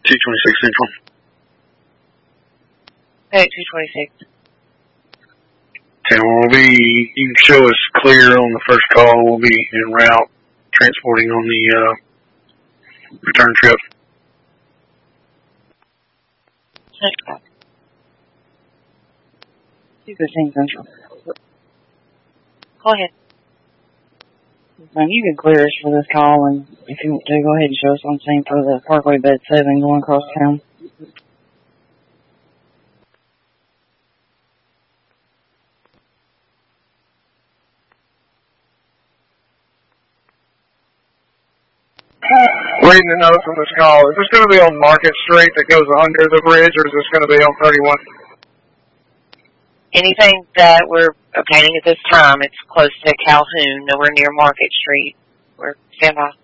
226 Central. Hey, 226. Okay, you can show us clear on the first call. We'll be en route, transporting on the return trip. Okay. 215 Central. Go ahead. You can clear us for this call, and if you want to, go ahead and show us on scene for the Parkway Bed 7 going across town. Reading the note from this call, is this going to be on Market Street that goes under the bridge, or is this going to be on 31? Anything that we're obtaining at this time, it's close to Calhoun, nowhere near Market Street. We're stand by.